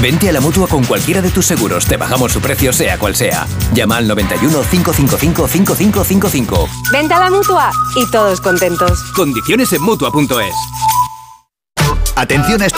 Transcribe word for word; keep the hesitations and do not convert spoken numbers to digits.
Vente a la Mutua con cualquiera de tus seguros. Te bajamos su precio, sea cual sea. Llama al noventa y uno, cinco cinco cinco, cinco cinco cinco cinco. Vente a la Mutua y todos contentos. Condiciones en Mutua punto es. Atención a este